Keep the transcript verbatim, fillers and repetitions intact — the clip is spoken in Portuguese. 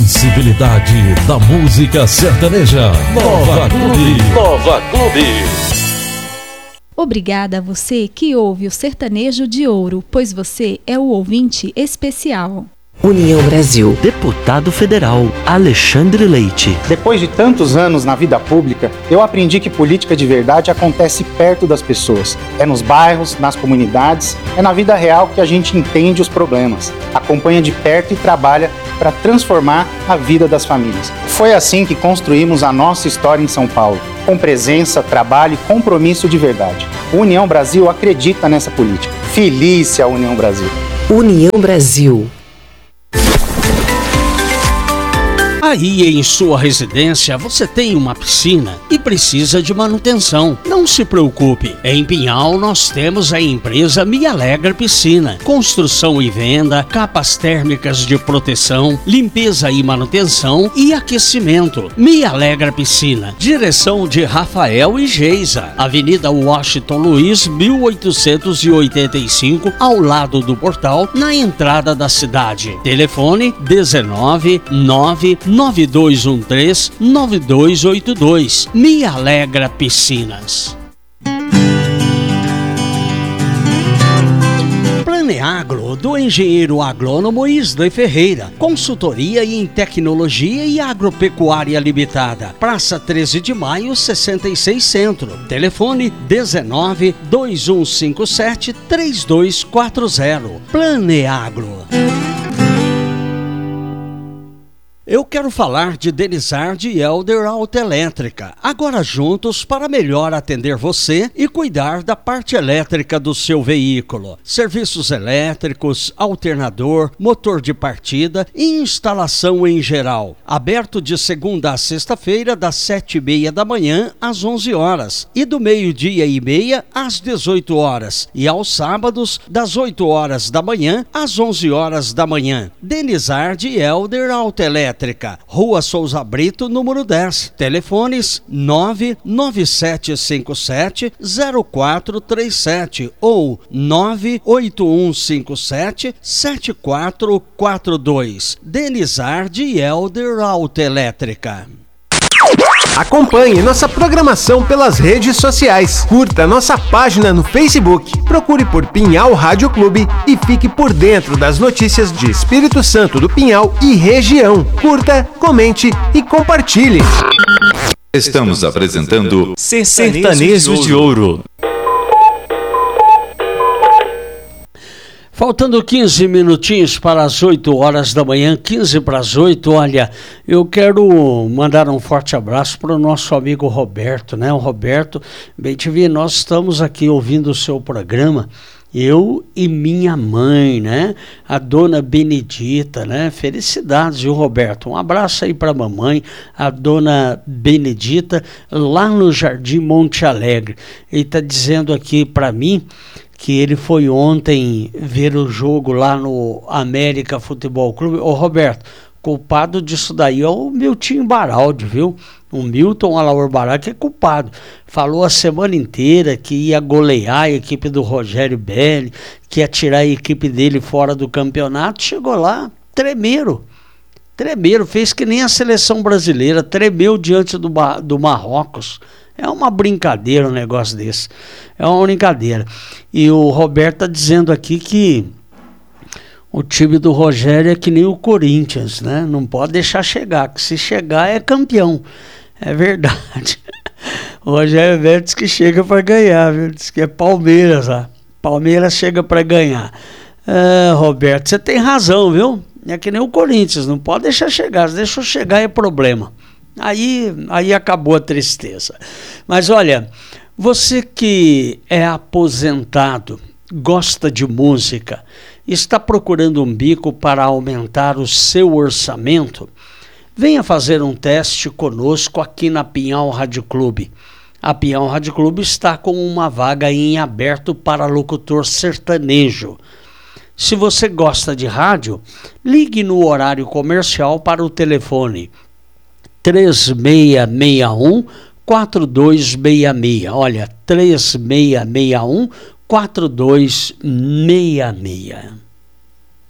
Sensibilidade da música sertaneja. Nova Clube. Nova Clube. Obrigada a você que ouve o Sertanejo de Ouro, pois você é o ouvinte especial. União Brasil. Deputado Federal Alexandre Leite. Depois de tantos anos na vida pública, eu aprendi que política de verdade acontece perto das pessoas. É nos bairros, nas comunidades, é na vida real que a gente entende os problemas, acompanha de perto e trabalha para transformar a vida das famílias. Foi assim que construímos a nossa história em São Paulo, com presença, trabalho e compromisso de verdade. A União Brasil acredita nessa política. Feliz a União Brasil. União Brasil. Aí em sua residência você tem uma piscina e precisa de manutenção. Não se preocupe, em Pinhal nós temos a empresa Me Alegra Piscina. Construção e venda, capas térmicas de proteção, limpeza e manutenção e aquecimento. Me Alegra Piscina. Direção de Rafael e Geisa. Avenida Washington Luiz, mil oitocentos e oitenta e cinco, ao lado do portal, na entrada da cidade. Telefone dezenove, nove nove dois um três, nove dois oito dois. Me Alegra Piscinas. Planeagro, do engenheiro agrônomo Isley Ferreira. Consultoria em tecnologia e agropecuária limitada. Praça treze de maio, sessenta e seis Centro. Telefone dezenove, dois um cinco sete, três dois quatro zero. Planeagro. Eu quero falar de Denizard e Elder Autoelétrica, agora juntos para melhor atender você e cuidar da parte elétrica do seu veículo. Serviços elétricos, alternador, motor de partida e instalação em geral. Aberto de segunda a sexta-feira, das sete e meia da manhã às onze horas e do meio-dia e meia às dezoito horas e aos sábados das oito horas da manhã às onze horas da manhã. Denizard e Elder Autoelétrica. Rua Souza Brito, número dez. Telefones nove nove sete cinco sete, zero quatro três sete ou nove oito um cinco sete, sete quatro quatro dois. Denizard e Elder Autoelétrica. Acompanhe nossa programação pelas redes sociais. Curta nossa página no Facebook. Procure por Pinhal Rádio Clube e fique por dentro das notícias de Espírito Santo do Pinhal e região. Curta, comente e compartilhe. Estamos apresentando Sertanejos de Ouro. Faltando quinze minutinhos para as oito horas da manhã, quinze para as oito, olha, eu quero mandar um forte abraço para o nosso amigo Roberto, né? O Roberto, bem te vi, nós estamos aqui ouvindo o seu programa, eu e minha mãe, né? A dona Benedita, né? Felicidades, viu, Roberto? Um abraço aí para a mamãe, a dona Benedita, lá no Jardim Monte Alegre. Ele está dizendo aqui para mim que ele foi ontem ver o jogo lá no América Futebol Clube. Ô Roberto, culpado disso daí é o Milton Baraldi, viu? O Milton Alaor Baraldi que é culpado. Falou a semana inteira que ia golear a equipe do Rogério Belli, que ia tirar a equipe dele fora do campeonato. Chegou lá, tremeram. Tremeram, fez que nem a seleção brasileira, tremeu diante do, do Marrocos. É uma brincadeira um negócio desse. É uma brincadeira. E o Roberto está dizendo aqui que o time do Rogério é que nem o Corinthians, né? Não pode deixar chegar, que se chegar é campeão. É verdade. O Rogério Velho diz que chega para ganhar, viu? Diz que é Palmeiras lá. Palmeiras chega para ganhar. Ah, Roberto, você tem razão, viu? É que nem o Corinthians, não pode deixar chegar. Se deixou chegar é problema. Aí, aí acabou a tristeza. Mas olha, você que é aposentado, gosta de música, está procurando um bico para aumentar o seu orçamento? Venha fazer um teste conosco aqui na Pinhal Rádio Clube. A Pinhal Rádio Clube está com uma vaga em aberto para locutor sertanejo. Se você gosta de rádio, ligue no horário comercial para o telefone três seis seis um, quatro dois seis seis. Olha, três seis seis um, quatro dois seis seis.